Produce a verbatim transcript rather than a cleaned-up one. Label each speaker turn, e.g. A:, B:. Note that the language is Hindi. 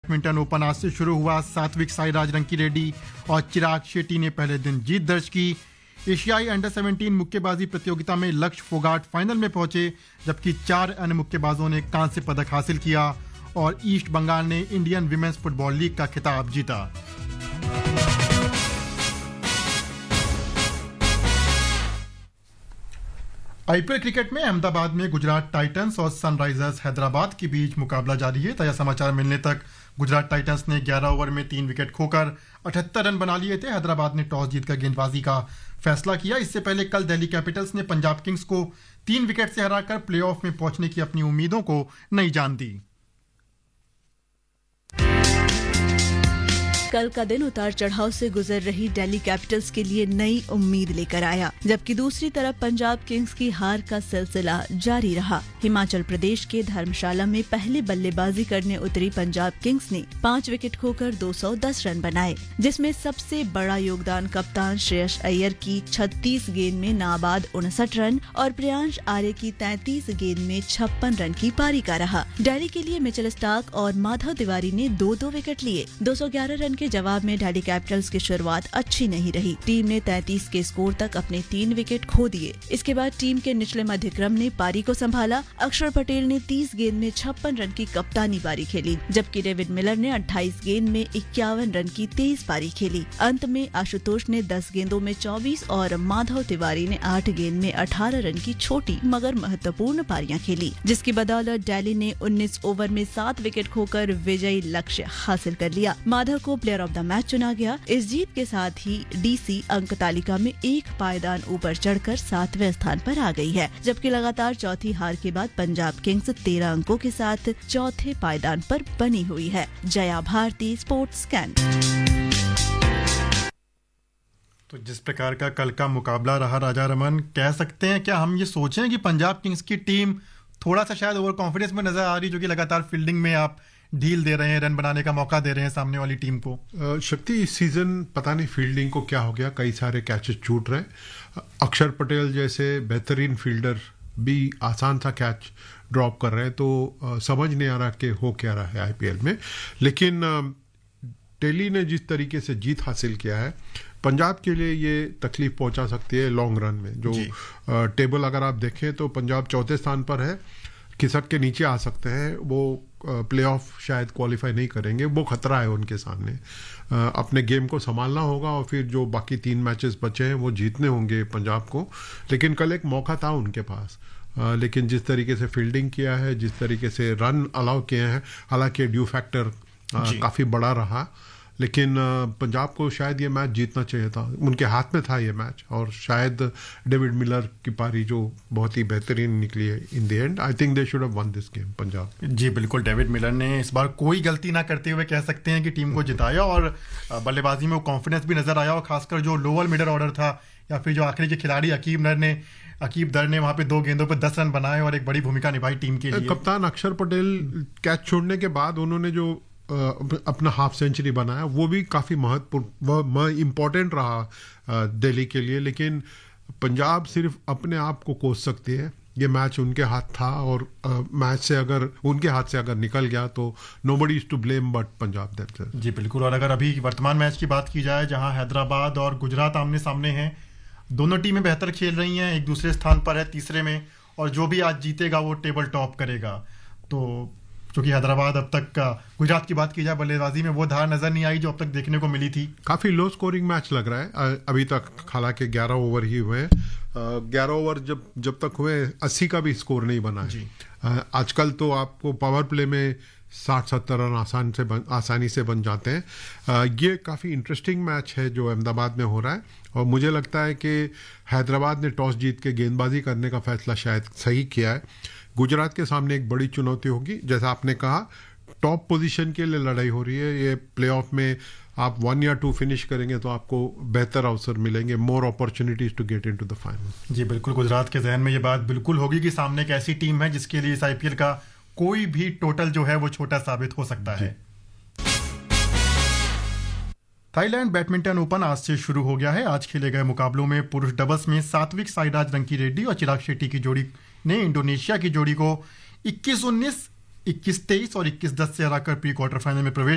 A: बैडमिंटन ओपन आज से शुरू हुआ। सात्विक साईराज रंकीरेड्डी और चिराग शेट्टी ने पहले दिन जीत दर्ज की। एशियाई अंडर सत्रह मुक्केबाजी प्रतियोगिता में लक्ष्य फोगाट फाइनल में पहुंचे, जबकि चार अन्य मुक्केबाजों ने कांस्य पदक हासिल किया और ईस्ट बंगाल ने इंडियन विमेंस फुटबॉल लीग का खिताब जीता। आईपीएल क्रिकेट में अहमदाबाद में गुजरात टाइटंस और सनराइजर्स हैदराबाद के बीच मुकाबला जारी है। ताजा समाचार मिलने तक गुजरात टाइटंस ने ग्यारह ओवर में तीन विकेट खोकर अठहत्तर रन बना लिए थे। हैदराबाद ने टॉस जीतकर गेंदबाजी का फैसला किया। इससे पहले कल दिल्ली कैपिटल्स ने पंजाब किंग्स को तीन विकेट से हराकर प्लेऑफ में पहुंचने की अपनी उम्मीदों को नई जान दी।
B: कल का दिन उतार चढ़ाव से गुजर रही दिल्ली कैपिटल्स के लिए नई उम्मीद लेकर आया, जबकि दूसरी तरफ पंजाब किंग्स की हार का सिलसिला जारी रहा। हिमाचल प्रदेश के धर्मशाला में पहले बल्लेबाजी करने उतरी पंजाब किंग्स ने पाँच विकेट खोकर दो सौ दस रन बनाए, जिसमें सबसे बड़ा योगदान कप्तान श्रेयस अय्यर की छत्तीस गेंद में नाबाद उनसठ रन और प्रियांश आर्य की तैंतीस गेंद में छप्पन रन की पारी का रहा। दिल्ली के लिए मिचेल स्टार्क और माधव तिवारी ने दो दो विकेट लिए। दो सौ ग्यारह रन के जवाब में दिल्ली कैपिटल्स की शुरुआत अच्छी नहीं रही। टीम ने तैंतीस के स्कोर तक अपने तीन विकेट खो दिए। इसके बाद टीम के निचले मध्यक्रम ने पारी को संभाला। अक्षर पटेल ने तीस गेंद में छप्पन रन की कप्तानी पारी खेली, जबकि डेविड मिलर ने अट्ठाईस गेंद में इक्यावन रन की तेज पारी खेली। अंत में आशुतोष ने दस गेंदों में चौबीस और माधव तिवारी ने आठ गेंद में अठारह रन की छोटी मगर महत्वपूर्ण पारियां खेली, जिसकी बदौलत दिल्ली ने उन्नीस ओवर में सात विकेट खोकर विजयी लक्ष्य हासिल कर लिया। माधव को प्लेयर ऑफ द मैच चुना गया। इस जीत के साथ ही डीसी अंक तालिका में एक पायदान ऊपर चढ़कर सातवें स्थान पर आ गई है, जबकि लगातार चौथी हार के बाद पंजाब किंग्स तेरह अंकों के साथ चौथे पायदान पर बनी हुई है। Jaya Bharti, sports scan.
A: तो जिस प्रकार का कल का मुकाबला रहा राजा रमन, कह सकते हैं क्या हम ये सोचें कि पंजाब किंग्स की टीम थोड़ा सा शायद ओवर कॉन्फिडेंस में नजर आ रही, जो कि लगातार फील्डिंग में आप ढील दे रहे हैं, रन बनाने का मौका दे रहे हैं सामने वाली टीम को?
C: शक्ति, इस सीजन पता नहीं फील्डिंग को क्या हो गया, कई सारे कैचेस छूट रहे। अक्षर पटेल जैसे बेहतरीन फील्डर भी आसान सा कैच ड्रॉप कर रहे हैं, तो आ, समझ नहीं आ रहा कि हो क्या रहा है आईपीएल में। लेकिन दिल्ली ने जिस तरीके से जीत हासिल किया है, पंजाब के लिए ये तकलीफ पहुंचा सकती है लॉन्ग रन में। जो आ, टेबल अगर आप देखें तो पंजाब चौथे स्थान पर है, खिसक के नीचे आ सकते हैं। वो प्लेऑफ शायद क्वालिफाई नहीं करेंगे, वो खतरा है उनके सामने। अपने गेम को संभालना होगा और फिर जो बाकी तीन मैचेस बचे हैं वो जीतने होंगे पंजाब को। लेकिन कल एक मौका था उनके पास, लेकिन जिस तरीके से फील्डिंग किया है, जिस तरीके से रन अलाउ किए हैं, हालांकि ड्यू फैक्टर काफ़ी बड़ा रहा, लेकिन पंजाब को शायद ये मैच जीतना चाहिए था। उनके हाथ में था ये मैच, और शायद डेविड मिलर की पारी जो बहुत ही बेहतरीन निकली है in the end. I think they should have one this game Punjab.
A: जी बिल्कुल, डेविड मिलर ने इस बार कोई गलती ना करते हुए कह सकते हैं कि टीम को जिताया, और बल्लेबाजी में वो कॉन्फिडेंस भी नजर आया। और खासकर जो लोअर मिडल ऑर्डर था या फिर जो आखिरी के खिलाड़ी अकीब नर ने अकीब दर ने वहां पे दो गेंदों पे दस रन बनाए और एक बड़ी भूमिका निभाई टीम के लिए।
C: कप्तान अक्षर पटेल कैच छोड़ने के बाद उन्होंने जो अपना हाफ सेंचुरी बनाया, वो भी काफ़ी महत्वपूर्ण इम्पोर्टेंट रहा दिल्ली के लिए। लेकिन पंजाब सिर्फ अपने आप को कोस सकती है। ये मैच उनके हाथ था, और मैच से अगर उनके हाथ से अगर निकल गया तो nobody is to blame but Punjab themselves.
A: जी बिल्कुल। और अगर अभी वर्तमान मैच की बात की जाए, जहां हैदराबाद और गुजरात आमने सामने हैं, दोनों टीमें बेहतर खेल रही हैं, एक दूसरे स्थान पर है तीसरे में, और जो भी आज जीतेगा वो टेबल टॉप करेगा। तो क्योंकि हैदराबाद अब तक का, गुजरात की बात की जाए बल्लेबाजी में, वो धार नजर नहीं आई जो अब तक देखने को मिली थी।
C: काफी लो स्कोरिंग मैच लग रहा है अभी तक, हालांकि ग्यारह ओवर ही हुए। ग्यारह ओवर जब जब तक हुए अस्सी का भी स्कोर नहीं बना है। आजकल तो आपको पावर प्ले में साठ सत्तर रन आसान से बन, आसानी से बन जाते हैं। ये काफ़ी इंटरेस्टिंग मैच है जो अहमदाबाद में हो रहा है, और मुझे लगता है कि हैदराबाद ने टॉस जीत के गेंदबाजी करने का फैसला शायद सही किया है। गुजरात के सामने एक बड़ी चुनौती होगी, जैसा आपने कहा, टॉप पोजीशन के लिए लड़ाई हो रही है। ये प्लेऑफ में आप वन या टू फिनिश करेंगे तो आपको बेहतर अवसर मिलेंगे, more opportunities to get into the final.
A: जी बिल्कुल, गुजरात के जहन में ये बात बिल्कुल होगी कि सामने एक ऐसी टीम है जिसके लिए इस आईपीएल का कोई भी टोटल जो है वो छोटा साबित हो सकता है। थाईलैंड बैडमिंटन ओपन आज से शुरू हो गया है। आज खेले गए मुकाबलों में पुरुष डबल्स में सात्विक साईराज रंकीरेड्डी और चिराग शेट्टी की जोड़ी ने इंडोनेशिया की जोड़ी को इक्कीस उन्नीस, इक्कीस तेईस और इक्कीस दस से हराकर प्री क्वार्टर फाइनल में प्रवेश